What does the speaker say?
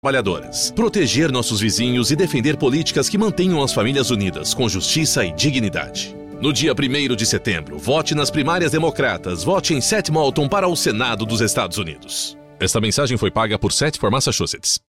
trabalhadoras, proteger nossos vizinhos e defender políticas que mantenham as famílias unidas com justiça e dignidade. No dia 1º de setembro, vote nas primárias democratas, vote em Seth Moulton para o Senado dos Estados Unidos. Esta mensagem foi paga por Seth for Massachusetts.